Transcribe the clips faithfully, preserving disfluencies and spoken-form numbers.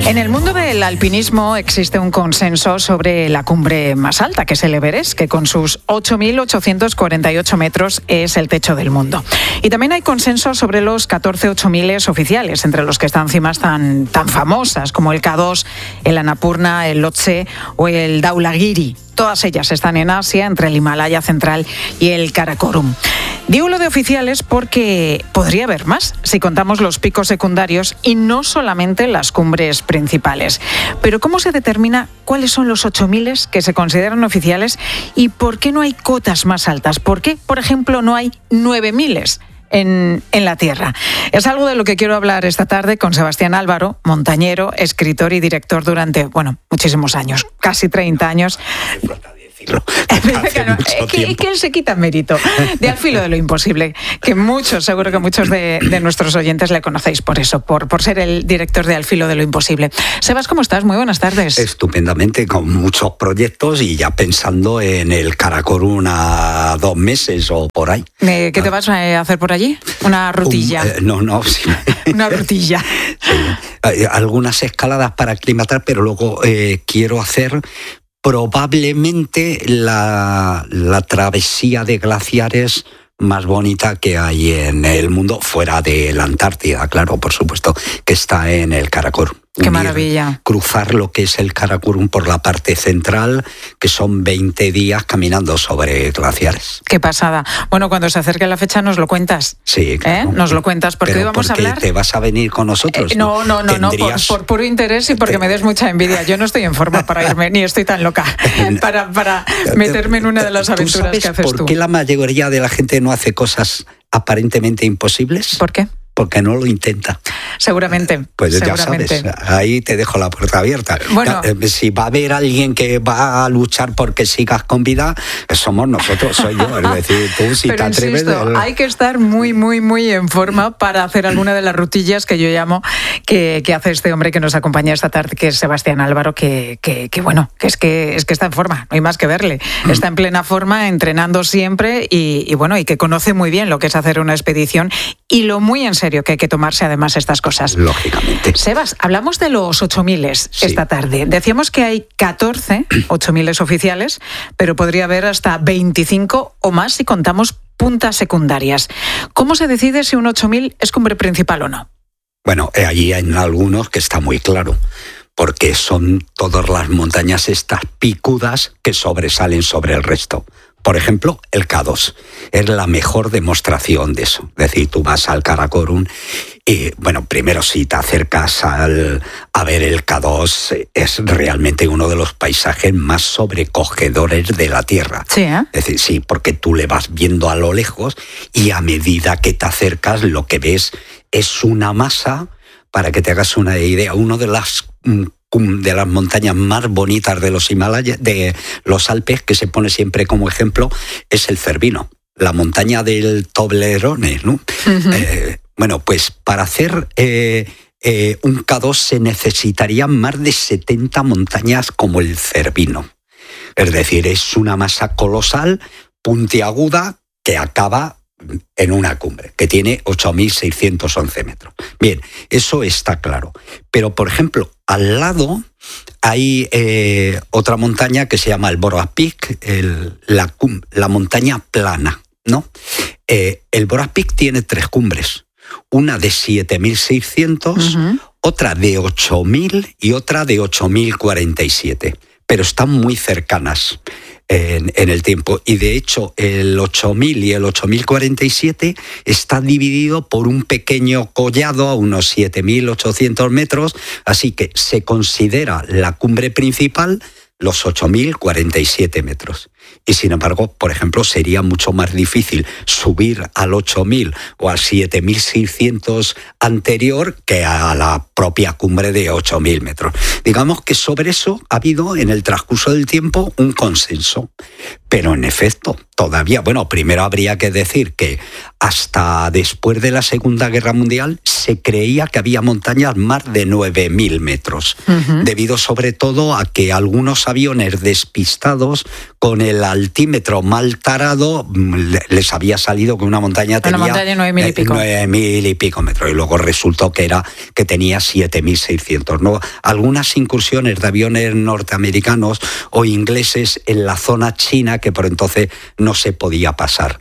En el mundo del alpinismo existe un consenso sobre la cumbre más alta, que es el Everest, que con sus ocho mil ochocientos cuarenta y ocho metros es el techo del mundo. Y también hay consenso sobre los catorce ocho miles oficiales, entre los que están cimas tan, tan famosas como el K dos, el Annapurna, el Lhotse o el Dhaulagiri. Todas ellas están en Asia, entre el Himalaya central y el Karakorum. Digo lo de oficiales porque podría haber más si contamos los picos secundarios y no solamente las cumbres principales. Pero ¿cómo se determina cuáles son los ocho mil que se consideran oficiales y por qué no hay cotas más altas? ¿Por qué, por ejemplo, no hay nueve mil en, en la Tierra? Es algo de lo que quiero hablar esta tarde con Sebastián Álvaro, montañero, escritor y director durante, bueno, muchísimos años, casi treinta años. Es que, que él se quita mérito de Al filo de lo imposible, que muchos, seguro que muchos de, de nuestros oyentes le conocéis por eso, por, por ser el director de Al filo de lo imposible. Sebas, ¿cómo estás? Muy buenas tardes. Estupendamente, con muchos proyectos y ya pensando en el Karakorum a dos meses o por ahí. ¿Qué te vas a hacer por allí? ¿Una rutilla? Un, eh, no, no. Sí. Una rutilla. Sí. Algunas escaladas para aclimatar, pero luego eh, quiero hacer probablemente la, la travesía de glaciares más bonita que hay en el mundo, fuera de la Antártida, claro, por supuesto, que está en el Karakorum. ¡Qué maravilla! Cruzar lo que es el Karakorum por la parte central, que son veinte días caminando sobre glaciares. ¡Qué pasada! Bueno, cuando se acerque la fecha nos lo cuentas. Sí, claro. ¿Eh? Nos lo cuentas, porque Pero hoy vamos ¿por qué a hablar... te vas a venir con nosotros? Eh, no, no, no, no, por, por puro interés y porque te... me des mucha envidia. Yo no estoy en forma para irme, ni estoy tan loca para, para meterme en una de las aventuras que haces tú. ¿Por qué la mayoría de la gente no hace cosas aparentemente imposibles? ¿Por qué? Porque no lo intenta. Seguramente. Pues seguramente. Ya sabes, ahí te dejo la puerta abierta. Bueno, si va a haber alguien que va a luchar porque sigas con vida, somos nosotros, soy yo. Es decir, tú si pero te atreves... Insisto, de... hay que estar muy, muy, muy en forma para hacer alguna de las rutillas que yo llamo que, que hace este hombre que nos acompaña esta tarde, que es Sebastián Álvaro, que, que, que bueno, que es, que es que está en forma, no hay más que verle. Mm. Está en plena forma, entrenando siempre y, y bueno, y que conoce muy bien lo que es hacer una expedición y lo muy en serio que hay que tomarse además estas cosas. Lógicamente. Sebas, hablamos de los ocho mil sí. esta tarde. Decíamos que hay catorce ocho mil oficiales, pero podría haber hasta veinticinco o más si contamos puntas secundarias. ¿Cómo se decide si un ocho mil es cumbre principal o no? Bueno, allí hay algunos que está muy claro, porque son todas las montañas estas picudas que sobresalen sobre el resto. Por ejemplo, el K dos es la mejor demostración de eso. Es decir, tú vas al Karakorum y, bueno, primero si te acercas al, a ver el K dos, es realmente uno de los paisajes más sobrecogedores de la Tierra. Sí, ¿eh? Es decir, sí, porque tú le vas viendo a lo lejos y a medida que te acercas lo que ves es una masa, para que te hagas una idea, uno de las... de las montañas más bonitas de los Himalayas, de los Alpes, que se pone siempre como ejemplo, es el Cervino, la montaña del Toblerone, ¿no? Uh-huh. Eh, bueno, pues para hacer eh, eh, un K dos se necesitarían más de setenta montañas como el Cervino. Es decir, es una masa colosal, puntiaguda, que acaba en una cumbre, que tiene ocho mil seiscientos once metros. Bien, eso está claro. Pero, por ejemplo, al lado hay eh, otra montaña que se llama el Borak Peak, el, la, la montaña plana, ¿no? Eh, el Borak Peak tiene tres cumbres, una de siete mil seiscientos, uh-huh. otra de ocho mil y otra de ocho mil cuarenta y siete, pero están muy cercanas en, en el tiempo. Y de hecho, el ocho mil y el ocho mil cuarenta y siete está dividido por un pequeño collado a unos siete mil ochocientos metros, así que se considera la cumbre principal los ocho mil cuarenta y siete metros. Y sin embargo, por ejemplo, sería mucho más difícil subir al ocho mil o al siete mil seiscientos anterior que a la propia cumbre de ocho mil metros. Digamos que sobre eso ha habido en el transcurso del tiempo un consenso. Pero en efecto, todavía, bueno, primero habría que decir que hasta después de la Segunda Guerra Mundial se creía que había montañas más de nueve mil metros, uh-huh. debido sobre todo a que algunos aviones despistados con el altímetro mal tarado les había salido que una montaña tenía una montaña nueve mil y pico. nueve mil y pico metros, y luego resultó que era que tenía siete mil seiscientos. ¿no? Algunas incursiones de aviones norteamericanos o ingleses en la zona china que por entonces no se podía pasar.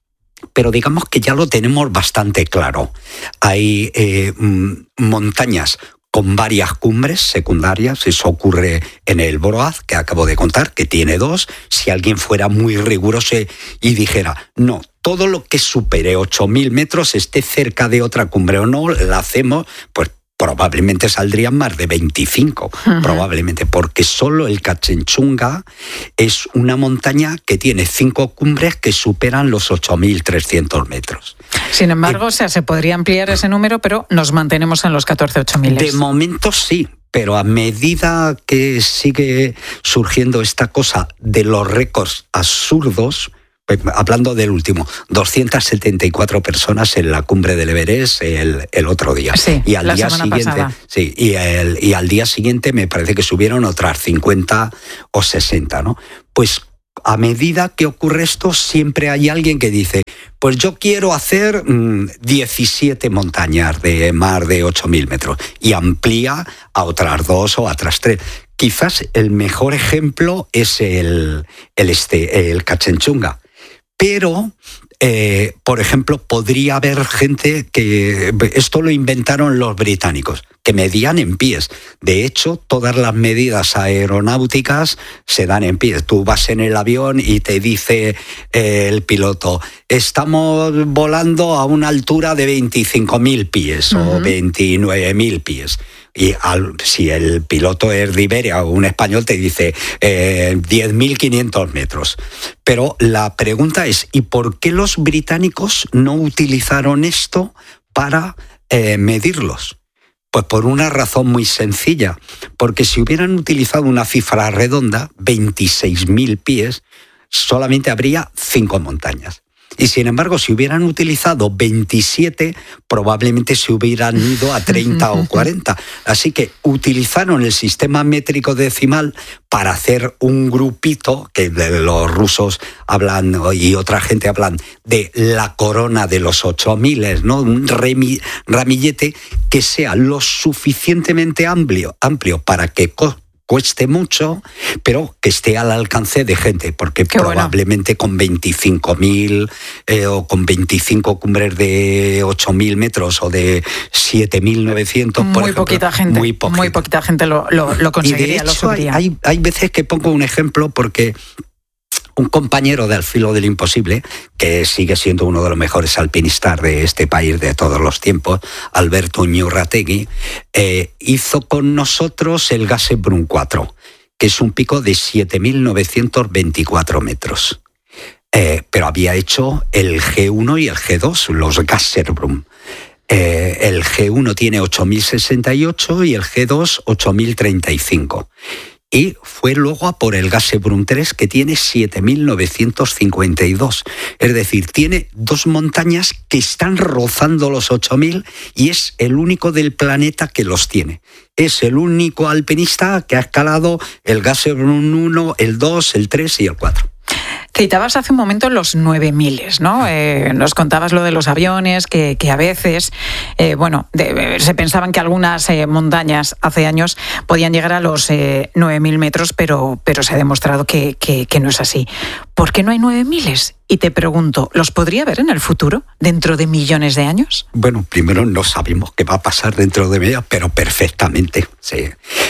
Pero digamos que ya lo tenemos bastante claro. Hay eh, montañas con varias cumbres secundarias, eso ocurre en el Broad, que acabo de contar, que tiene dos. Si alguien fuera muy riguroso y dijera, no, todo lo que supere ocho mil metros esté cerca de otra cumbre o no, la hacemos, pues probablemente saldrían más de veinticinco, uh-huh. probablemente, porque solo el Canchenjunga es una montaña que tiene cinco cumbres que superan los ocho mil trescientos metros. Sin embargo, eh, o sea, se podría ampliar ese número, pero nos mantenemos en los catorce ocho mil. De momento sí, pero a medida que sigue surgiendo esta cosa de los récords absurdos, hablando del último, doscientas setenta y cuatro personas en la cumbre del Everest el, el otro día. Sí, y al la día semana siguiente, pasada. Sí, y, el, y al día siguiente me parece que subieron otras cincuenta o sesenta, ¿no? Pues a medida que ocurre esto, siempre hay alguien que dice, pues yo quiero hacer mmm, diecisiete montañas de más de ocho mil metros y amplía a otras dos o a otras tres. Quizás el mejor ejemplo es el, el, este, el Canchenjunga. Pero, eh, por ejemplo, podría haber gente que... Esto lo inventaron los británicos, que medían en pies. De hecho, todas las medidas aeronáuticas se dan en pies. Tú vas en el avión y te dice eh, el piloto, estamos volando a una altura de veinticinco mil pies uh-huh. o veintinueve mil pies. Y al, si el piloto es de Iberia o un español te dice eh, diez mil quinientos metros. Pero la pregunta es, ¿y por qué los británicos no utilizaron esto para eh, medirlos? Pues por una razón muy sencilla, porque si hubieran utilizado una cifra redonda, veintiséis mil pies, solamente habría cinco montañas. Y sin embargo, si hubieran utilizado veintisiete, probablemente se hubieran ido a treinta o cuarenta. Así que utilizaron el sistema métrico decimal para hacer un grupito, que los rusos hablan y otra gente hablan de la corona de los ocho miles, ¿no? Un remi, ramillete que sea lo suficientemente amplio, amplio para que cueste mucho, pero que esté al alcance de gente, porque Qué probablemente bueno. con veinticinco mil eh, o con veinticinco cumbres de ocho mil metros o de siete mil novecientos, muy por ejemplo, poquita gente, muy poquita, muy poquita gente lo, lo, lo conseguiría. Y de hecho, lo subiría. Hay, hay veces que pongo un ejemplo porque un compañero de Al filo del imposible, que sigue siendo uno de los mejores alpinistas de este país de todos los tiempos, Alberto Uñurrategui, eh, hizo con nosotros el Gasherbrum cuatro, que es un pico de siete mil novecientos veinticuatro metros. Eh, pero había hecho el G uno y el G dos, los Gasherbrum. Eh, el G uno tiene ocho mil sesenta y ocho y el G dos ocho mil treinta y cinco. Y fue luego a por el Gasherbrum tres, que tiene siete mil novecientos cincuenta y dos. Es decir, tiene dos montañas que están rozando los ocho mil y es el único del planeta que los tiene. Es el único alpinista que ha escalado el Gasherbrum uno, el dos, el tres y el cuatro. Citabas hace un momento los nueve miles, ¿no? Eh, nos contabas lo de los aviones, que, que a veces, eh, bueno, de, se pensaban que algunas eh, montañas hace años podían llegar a los eh, nueve mil metros, pero, pero se ha demostrado que, que, que no es así. ¿Por qué no hay nueve miles? Y te pregunto, ¿los podría ver en el futuro, dentro de millones de años? Bueno, primero no sabemos qué va a pasar dentro de millones, pero perfectamente. Sí.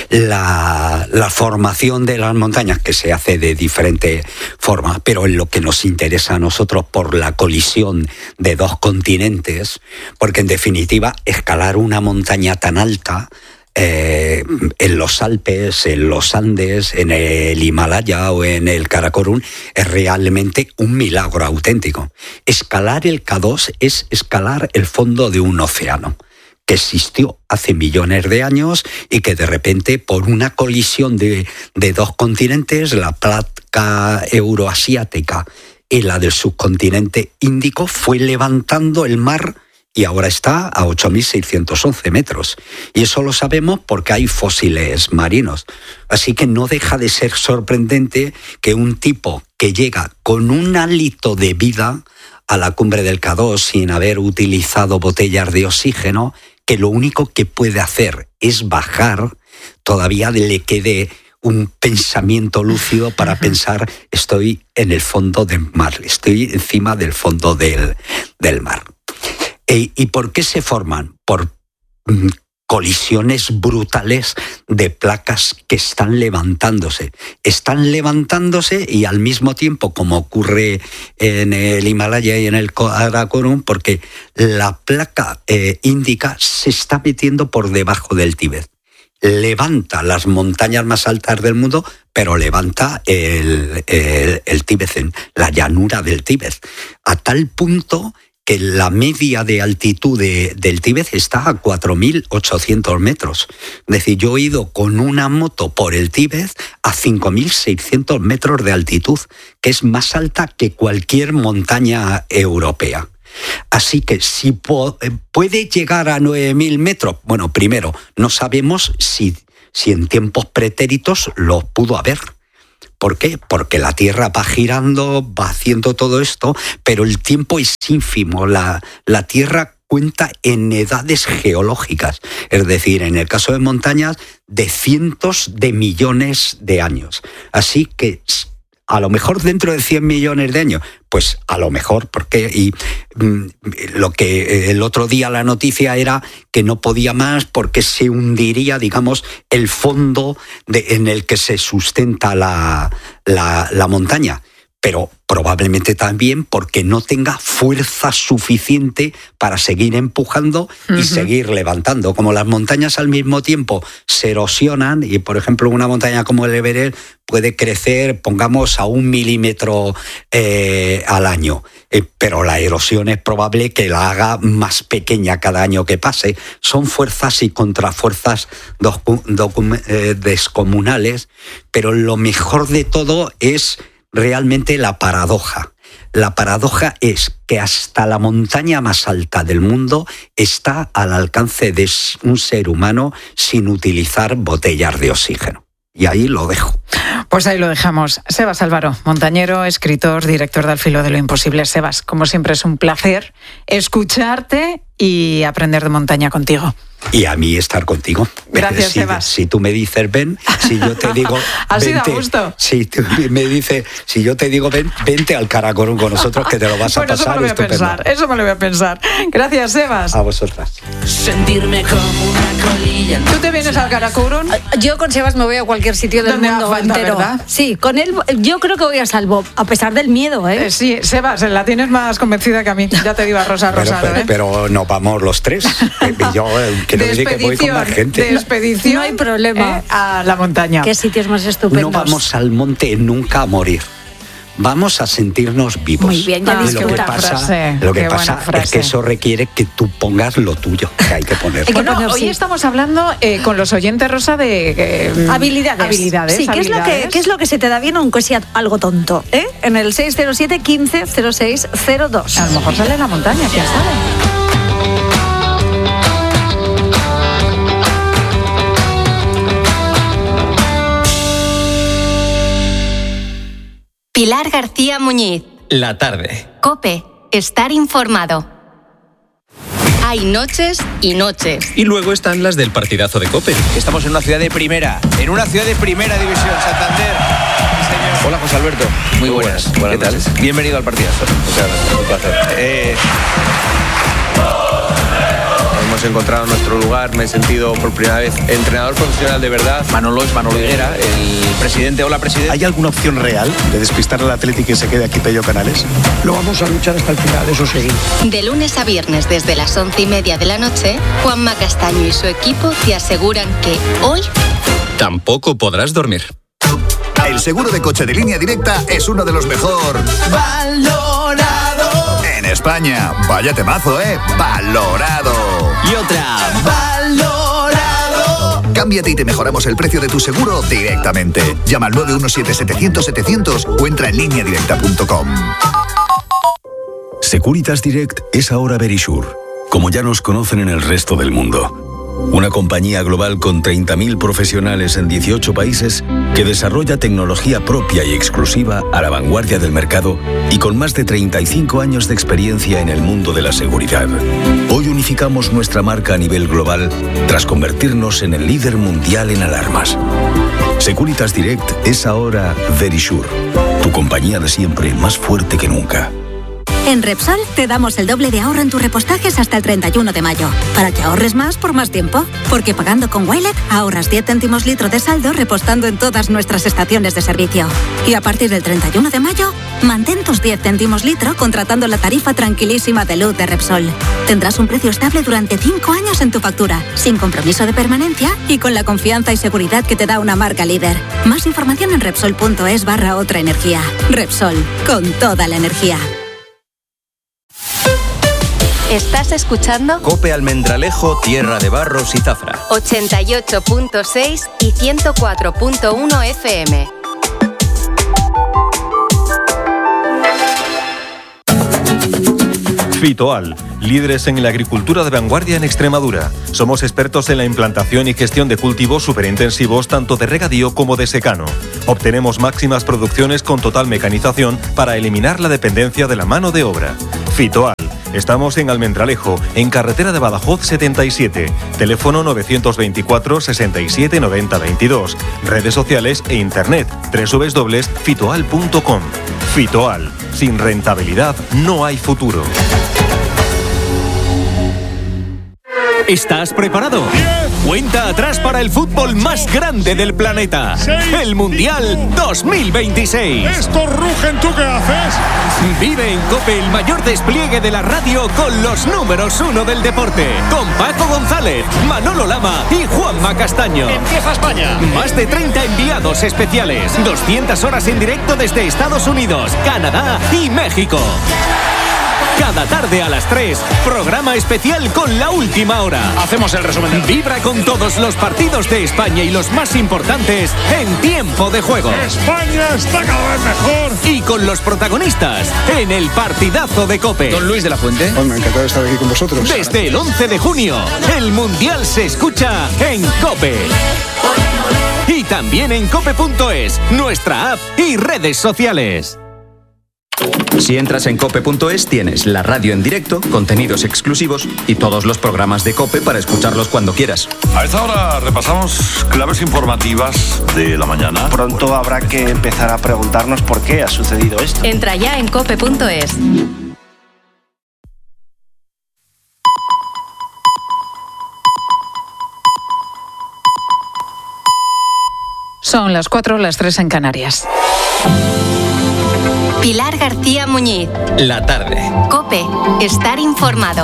La, la formación de las montañas, que se hace de diferentes formas, pero en lo que nos interesa a nosotros por la colisión de dos continentes, porque en definitiva escalar una montaña tan alta, Eh, en los Alpes, en los Andes, en el Himalaya o en el Karakorum, es realmente un milagro auténtico. Escalar el K dos es escalar el fondo de un océano, que existió hace millones de años y que de repente, por una colisión de, de dos continentes, la placa euroasiática y la del subcontinente índico, fue levantando el mar y ahora está a ocho mil seiscientos once metros. Y eso lo sabemos porque hay fósiles marinos. Así que no deja de ser sorprendente que un tipo que llega con un hálito de vida a la cumbre del K dos sin haber utilizado botellas de oxígeno, que lo único que puede hacer es bajar, todavía le quede un pensamiento lúcido para pensar, estoy en el fondo del mar, estoy encima del fondo del, del mar. ¿Y por qué se forman? Por mm, colisiones brutales de placas que están levantándose. Están levantándose y al mismo tiempo, como ocurre en el Himalaya y en el Karakorum, porque la placa eh, índica se está metiendo por debajo del Tíbet. Levanta las montañas más altas del mundo, pero levanta el, el, el Tíbet, la llanura del Tíbet, a tal punto que la media de altitud de, del Tíbet está a cuatro mil ochocientos metros. Es decir, yo he ido con una moto por el Tíbet a cinco mil seiscientos metros de altitud, que es más alta que cualquier montaña europea. Así que si po- puede llegar a nueve mil metros, bueno, primero, no sabemos si, si en tiempos pretéritos lo pudo haber. ¿Por qué? Porque la Tierra va girando, va haciendo todo esto, pero el tiempo es ínfimo. La, la Tierra cuenta en edades geológicas, es decir, en el caso de montañas, de cientos de millones de años. Así que a lo mejor dentro de cien millones de años, pues a lo mejor, porque y mm, lo que el otro día la noticia era que no podía más porque se hundiría, digamos, el fondo de, en el que se sustenta la, la, la montaña. Pero probablemente también porque no tenga fuerza suficiente para seguir empujando y uh-huh. seguir levantando. Como las montañas al mismo tiempo se erosionan, y por ejemplo una montaña como el Everest puede crecer, pongamos, a un milímetro eh, al año, eh, pero la erosión es probable que la haga más pequeña cada año que pase. Son fuerzas y contrafuerzas docu- docu- eh, descomunales, pero lo mejor de todo es realmente la paradoja. La paradoja es que hasta la montaña más alta del mundo está al alcance de un ser humano sin utilizar botellas de oxígeno. Y ahí lo dejo. Pues ahí lo dejamos. Sebas Álvaro, montañero, escritor, director de Al filo de lo imposible. Sebas, como siempre es un placer escucharte y aprender de montaña contigo. Y a mí estar contigo. Gracias, si, Sebas. Si tú me dices ven, si yo te digo así vente, da gusto. Si tú me dices, si yo te digo ven, vente al Karakorum con nosotros, que te lo vas bueno, a pasar eso me lo voy a estupendo. pensar, eso me lo voy a pensar. Gracias, Sebas. A vosotras. Sentirme como una colilla. ¿Tú te vienes al Karakorum? Yo con Sebas me voy a cualquier sitio del Donde mundo haga falta, entero. ¿verdad? Sí, con él yo creo que voy a salvo, a pesar del miedo, ¿eh? Eh, sí, Sebas, la tienes más convencida que a mí. Ya te digo a Rosa Pero, Rosado, pero, ¿eh? pero nos vamos los tres. Yo eh, quiero decir que voy con más gente. De expedición, no hay problema. Eh, a la montaña. Qué sitios más estupendos. No vamos al monte nunca a morir. Vamos a sentirnos vivos. Muy bien, ya Ah, y lo que buena pasa, frase, lo que qué pasa buena frase. es que eso requiere que tú pongas lo tuyo, que hay que poner. Hay que Bueno, poner, hoy sí. estamos hablando eh, con los oyentes, Rosa, de eh, Habilidades. habilidades. Sí, ¿qué es, lo que, habilidades. ¿qué es lo que se te da bien aunque sea algo tonto? ¿eh? En el seis cero siete, quince cero seis cero dos. A lo mejor sale en la montaña, quién sabe. Pilar García Muñiz. La tarde. COPE. Estar informado. Hay noches y noches. Y luego están las del partidazo de COPE. Estamos en una ciudad de primera, en una ciudad de primera división, Santander. Sí, señor. Hola, José Alberto. Muy buenas. buenas. Buenas ¿Qué tal? noches. Bienvenido al partidazo. Muchas gracias, un placer. Eh, hemos encontrado nuestro lugar, me he sentido por primera vez entrenador profesional de verdad. Manolo es Manolo Higuera, el presidente. Hola, presidente. ¿Hay alguna opción real de despistar al Atlético y se quede aquí Pello Canales? Lo vamos a luchar hasta el final, eso sí. De lunes a viernes desde las once y media de la noche, Juanma Castaño y su equipo te aseguran que hoy Tampoco podrás dormir. El seguro de coche de Línea Directa es uno de los mejor Valorado. en España. Vaya temazo, ¿eh? Valorado. y otra valorado. Cámbiate y te mejoramos el precio de tu seguro directamente. Llama al nueve uno siete setecientos setecientos o entra en línea directa punto com. Securitas Direct es ahora Verisure, como ya nos conocen en el resto del mundo. Una compañía global con treinta mil profesionales en dieciocho países que desarrolla tecnología propia y exclusiva a la vanguardia del mercado y con más de treinta y cinco años de experiencia en el mundo de la seguridad. Hoy unificamos nuestra marca a nivel global tras convertirnos en el líder mundial en alarmas. Securitas Direct es ahora Verisure, tu compañía de siempre más fuerte que nunca. En Repsol te damos el doble de ahorro en tus repostajes hasta el treinta y uno de mayo, para que ahorres más por más tiempo. Porque pagando con Wilet ahorras diez céntimos litro de saldo repostando en todas nuestras estaciones de servicio. Y a partir del treinta y uno de mayo, mantén tus diez céntimos litro contratando la tarifa tranquilísima de luz de Repsol. Tendrás un precio estable durante cinco años en tu factura, sin compromiso de permanencia y con la confianza y seguridad que te da una marca líder. Más información en Repsol.es barra otra energía. Repsol, con toda la energía. ¿Estás escuchando? Cope Almendralejo, Tierra de Barros y Zafra. ochenta y ocho punto seis y ciento cuatro punto uno F M. Fitoal, líderes en la agricultura de vanguardia en Extremadura. Somos expertos en la implantación y gestión de cultivos superintensivos tanto de regadío como de secano. Obtenemos máximas producciones con total mecanización para eliminar la dependencia de la mano de obra. Fitoal. Estamos en Almendralejo, en carretera de Badajoz setenta y siete, teléfono novecientos veinticuatro, sesenta y siete, noventa, veintidós, redes sociales e internet doble u doble u doble u punto fitoal punto com. Fitoal, sin rentabilidad no hay futuro. ¿Estás preparado? Cuenta atrás para el fútbol más grande del planeta. El Mundial dos mil veintiséis. ¡Estos rugen! ¿Tú qué haces? Vive en COPE el mayor despliegue de la radio con los números uno del deporte. Con Paco González, Manolo Lama y Juanma Castaño. ¡Empieza España! Más de treinta enviados especiales. doscientas horas en directo desde Estados Unidos, Canadá y México. Cada tarde a las tres, programa especial con la última hora. Hacemos el resumen. Vibra con todos los partidos de España y los más importantes en tiempo de juego. España está cada vez mejor. Y con los protagonistas en el partidazo de COPE. Don Luis de la Fuente. Oh, me ha encantado estar aquí con vosotros. Desde el once de junio, el Mundial se escucha en COPE. Y también en cope punto es, nuestra app y redes sociales. Si entras en cope punto es tienes la radio en directo, contenidos exclusivos y todos los programas de COPE para escucharlos cuando quieras. A esta hora repasamos claves informativas de la mañana. Pronto habrá que empezar a preguntarnos por qué ha sucedido esto. Entra ya en cope punto es. Son las cuatro, las tres en Canarias. Pilar García Muñiz. La tarde. COPE. Estar informado.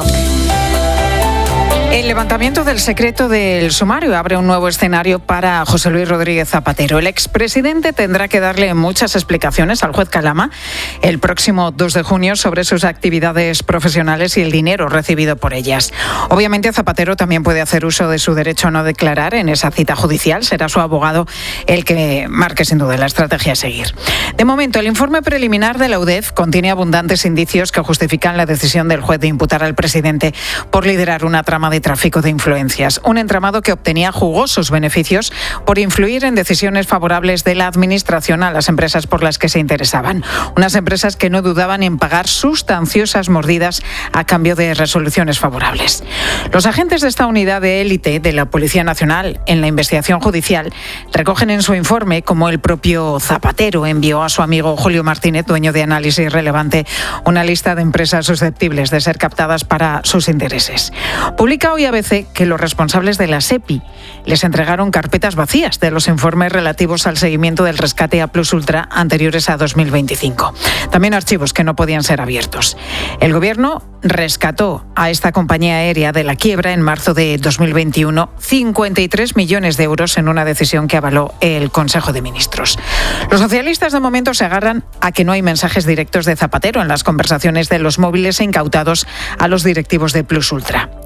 El levantamiento del secreto del sumario abre un nuevo escenario para José Luis Rodríguez Zapatero. El expresidente tendrá que darle muchas explicaciones al juez Calama el próximo dos de junio sobre sus actividades profesionales y el dinero recibido por ellas. Obviamente Zapatero también puede hacer uso de su derecho a no declarar en esa cita judicial. Será su abogado el que marque sin duda la estrategia a seguir. De momento, el informe preliminar de la U D E F contiene abundantes indicios que justifican la decisión del juez de imputar al presidente por liderar una trama de tráfico de influencias, un entramado que obtenía jugosos beneficios por influir en decisiones favorables de la administración a las empresas por las que se interesaban, unas empresas que no dudaban en pagar sustanciosas mordidas a cambio de resoluciones favorables. Los agentes de esta unidad de élite de la Policía Nacional en la investigación judicial recogen en su informe cómo el propio Zapatero envió a su amigo Julio Martínez, dueño de Análisis Relevante, una lista de empresas susceptibles de ser captadas para sus intereses. Publica hoy A B C que los responsables de la SEPI les entregaron carpetas vacías de los informes relativos al seguimiento del rescate a Plus Ultra anteriores a dos mil veinticinco. También archivos que no podían ser abiertos. El Gobierno rescató a esta compañía aérea de la quiebra en marzo de dos mil veintiuno cincuenta y tres millones de euros en una decisión que avaló el Consejo de Ministros. Los socialistas de momento se agarran a que no hay mensajes directos de Zapatero en las conversaciones de los móviles incautados a los directivos de Plus Ultra. En Tiempo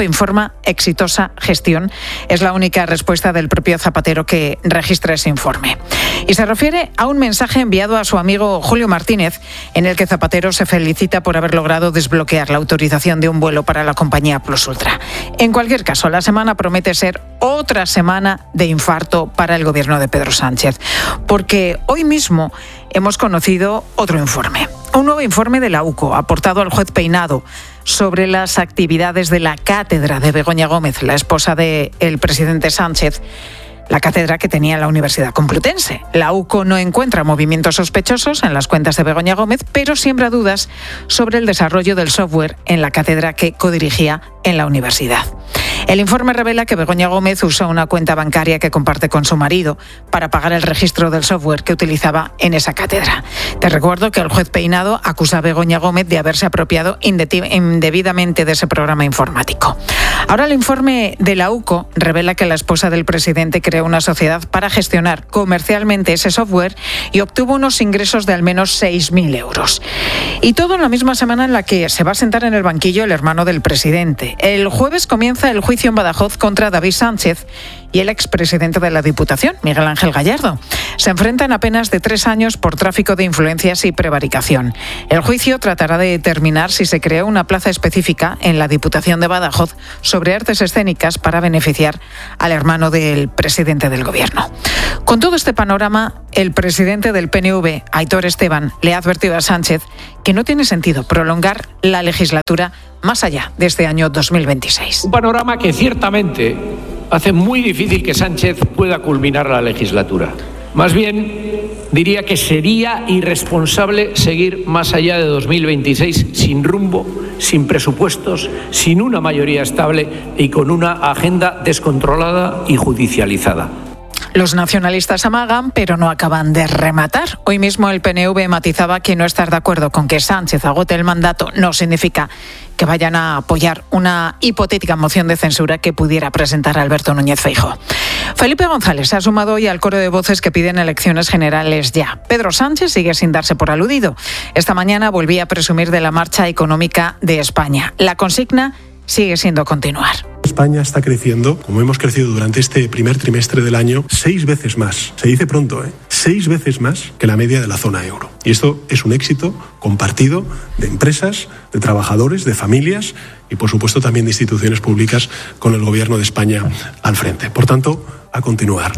informa exitosa gestión. Es la única respuesta del propio Zapatero que registra ese informe. Y se refiere a un mensaje enviado a su amigo Julio Martínez, en el que Zapatero se felicita por haber logrado desbloquear la autorización de un vuelo para la compañía Plus Ultra. En cualquier caso, la semana promete ser otra semana de infarto para el gobierno de Pedro Sánchez, porque hoy mismo hemos conocido otro informe, un nuevo informe de la U C O, aportado al juez Peinado, sobre las actividades de la cátedra de Begoña Gómez, la esposa del presidente Sánchez, la cátedra que tenía la Universidad Complutense. La U C O no encuentra movimientos sospechosos en las cuentas de Begoña Gómez, pero siembra dudas sobre el desarrollo del software en la cátedra que codirigía en la universidad. El informe revela que Begoña Gómez usó una cuenta bancaria que comparte con su marido para pagar el registro del software que utilizaba en esa cátedra. Te recuerdo que el juez Peinado acusa a Begoña Gómez de haberse apropiado indebidamente de ese programa informático. Ahora el informe de la U C O revela que la esposa del presidente creó una sociedad para gestionar comercialmente ese software y obtuvo unos ingresos de al menos seis mil euros. Y todo en la misma semana en la que se va a sentar en el banquillo el hermano del presidente. El jueves comienza el juicio en Badajoz contra David Sánchez y el expresidente de la Diputación, Miguel Ángel Gallardo. Se enfrentan a penas de tres años por tráfico de influencias y prevaricación. El juicio tratará de determinar si se creó una plaza específica en la Diputación de Badajoz sobre artes escénicas para beneficiar al hermano del presidente del Gobierno. Con todo este panorama, el presidente del P N V, Aitor Esteban, le ha advertido a Sánchez que no tiene sentido prolongar la legislatura más allá de este año dos mil veintiséis. Un panorama que ciertamente hace muy difícil que Sánchez pueda culminar la legislatura. Más bien, diría que sería irresponsable seguir más allá de dos mil veintiséis sin rumbo, sin presupuestos, sin una mayoría estable y con una agenda descontrolada y judicializada. Los nacionalistas amagan, pero no acaban de rematar. Hoy mismo el P N V matizaba que no estar de acuerdo con que Sánchez agote el mandato no significa que vayan a apoyar una hipotética moción de censura que pudiera presentar Alberto Núñez Feijóo. Felipe González se ha sumado hoy al coro de voces que piden elecciones generales ya. Pedro Sánchez sigue sin darse por aludido. Esta mañana volvía a presumir de la marcha económica de España. La consigna sigue siendo continuar. España está creciendo, como hemos crecido durante este primer trimestre del año, seis veces más. Se dice pronto, ¿eh? Seis veces más que la media de la zona euro. Y esto es un éxito compartido de empresas, de trabajadores, de familias y, por supuesto, también de instituciones públicas con el Gobierno de España al frente. Por tanto, a continuar.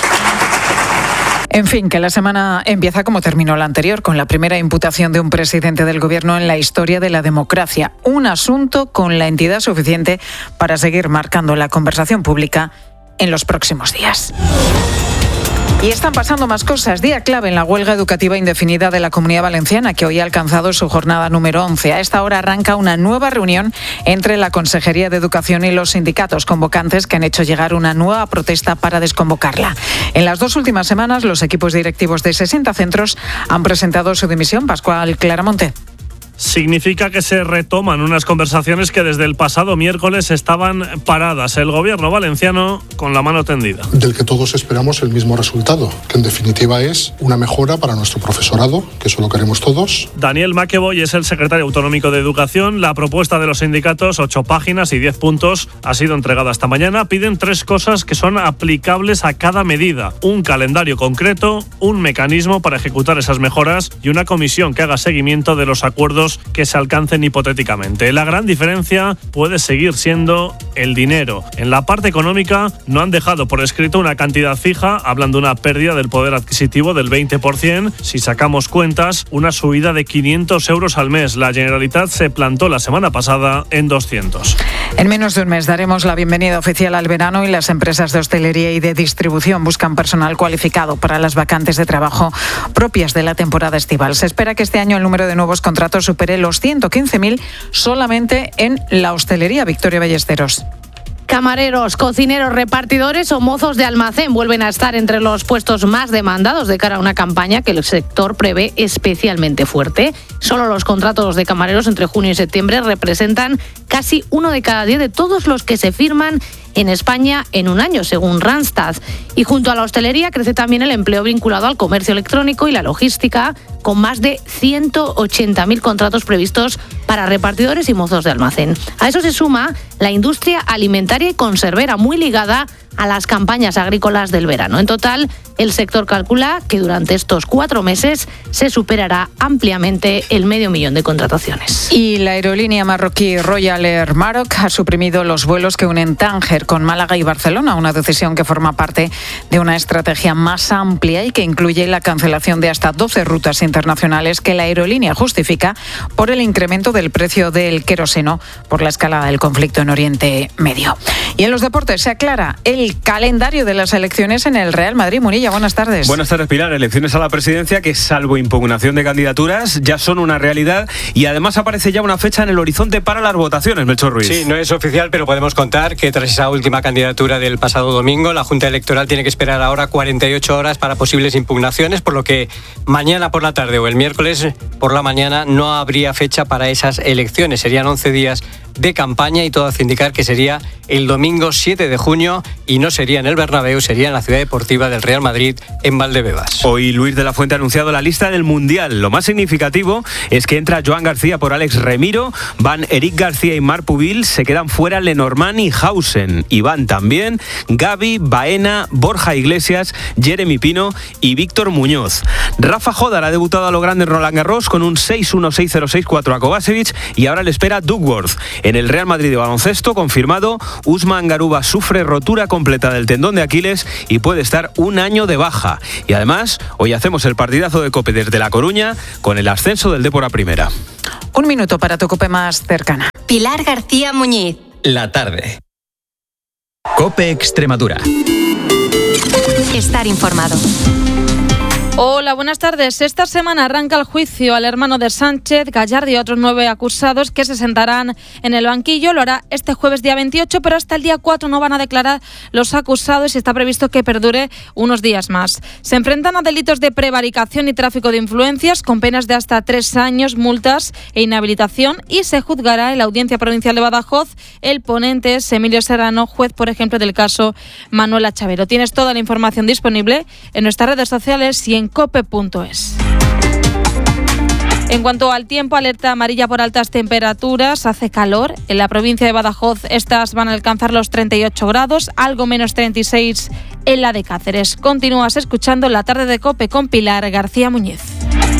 En fin, que la semana empieza como terminó la anterior, con la primera imputación de un presidente del Gobierno en la historia de la democracia. Un asunto con la entidad suficiente para seguir marcando la conversación pública en los próximos días. Y están pasando más cosas. Día clave en la huelga educativa indefinida de la Comunidad Valenciana, que hoy ha alcanzado su jornada número once. A esta hora arranca una nueva reunión entre la Consejería de Educación y los sindicatos convocantes, que han hecho llegar una nueva protesta para desconvocarla. En las dos últimas semanas, los equipos directivos de sesenta centros han presentado su dimisión. Pascual Claramonte. Significa que se retoman unas conversaciones que desde el pasado miércoles estaban paradas. El gobierno valenciano con la mano tendida. Del que todos esperamos el mismo resultado, que en definitiva es una mejora para nuestro profesorado, que eso lo queremos todos. Daniel Maqueboy es el secretario autonómico de Educación. La propuesta de los sindicatos, ocho páginas y diez puntos, ha sido entregada esta mañana. Piden tres cosas que son aplicables a cada medida: un calendario concreto, un mecanismo para ejecutar esas mejoras y una comisión que haga seguimiento de los acuerdos que se alcancen hipotéticamente. La gran diferencia puede seguir siendo el dinero. En la parte económica no han dejado por escrito una cantidad fija, hablan de una pérdida del poder adquisitivo del veinte por ciento. Si sacamos cuentas, una subida de quinientos euros al mes. La Generalitat se plantó la semana pasada en doscientos. En menos de un mes daremos la bienvenida oficial al verano y las empresas de hostelería y de distribución buscan personal cualificado para las vacantes de trabajo propias de la temporada estival. Se espera que este año el número de nuevos contratos supere los ciento quince mil solamente en la hostelería. Victoria Ballesteros. Camareros, cocineros, repartidores o mozos de almacén vuelven a estar entre los puestos más demandados de cara a una campaña que el sector prevé especialmente fuerte. Solo los contratos de camareros entre junio y septiembre representan casi uno de cada diez de todos los que se firman en España en un año, según Randstad. Y junto a la hostelería crece también el empleo vinculado al comercio electrónico y la logística, con más de ciento ochenta mil contratos previstos para repartidores y mozos de almacén. A eso se suma la industria alimentaria y conservera, muy ligada a las campañas agrícolas del verano. En total, el sector calcula que durante estos cuatro meses se superará ampliamente el medio millón de contrataciones. Y la aerolínea marroquí Royal Air Maroc ha suprimido los vuelos que unen Tánger con Málaga y Barcelona, una decisión que forma parte de una estrategia más amplia y que incluye la cancelación de hasta doce rutas internacionales que la aerolínea justifica por el incremento del precio del queroseno por la escalada del conflicto en Oriente Medio. Y en los deportes se aclara el calendario de las elecciones en el Real Madrid. Munilla, buenas tardes. Buenas tardes, Pilar. Elecciones a la presidencia que, salvo impugnación de candidaturas, ya son una realidad y además aparece ya una fecha en el horizonte para las votaciones, Melchor Ruiz. Sí, no es oficial, pero podemos contar que tras esa última candidatura del pasado domingo, la Junta Electoral tiene que esperar ahora cuarenta y ocho horas para posibles impugnaciones, por lo que mañana por la tarde o el miércoles por la mañana no habría fecha para esas elecciones. Serían once días de campaña y todo hace indicar que sería el domingo siete de junio y no sería en el Bernabéu, sería en la ciudad deportiva del Real Madrid en Valdebebas. Hoy Luis de la Fuente ha anunciado la lista del Mundial. Lo más significativo es que entra Joan García por Alex Remiro, van Eric García y Marc Pubil, se quedan fuera Lenormand y Hausen, y van también Gavi, Baena, Borja Iglesias, Jeremy Pino y Víctor Muñoz. Rafa Jodar ha debutado a lo grande en Roland Garros con un seis uno seis cero seis cuatro a Kovacevic y ahora le espera Duckworth. En el Real Madrid de baloncesto, confirmado, Usman Garuba sufre rotura completa del tendón de Aquiles y puede estar un año de baja. Y además, hoy hacemos el partidazo de COPE desde La Coruña con el ascenso del Depor a Primera. Un minuto para tu COPE más cercana. Pilar García Muñiz. La tarde. COPE Extremadura. Estar informado. Hola, buenas tardes. Esta semana arranca el juicio al hermano de Sánchez, Gallardo y otros nueve acusados que se sentarán en el banquillo. Lo hará este jueves día veintiocho, pero hasta el día cuatro no van a declarar los acusados y está previsto que perdure unos días más. Se enfrentan a delitos de prevaricación y tráfico de influencias con penas de hasta tres años, multas e inhabilitación, y se juzgará en la Audiencia Provincial de Badajoz. El ponente es Emilio Serrano, juez, por ejemplo, del caso Manuela Chavero. Tienes toda la información disponible en nuestras redes sociales y en cope punto es. En cuanto al tiempo, alerta amarilla por altas temperaturas. Hace calor. En la provincia de Badajoz estas van a alcanzar los treinta y ocho grados, algo menos treinta y seis en la de Cáceres. Continúas escuchando La Tarde de COPE con Pilar García Muñiz.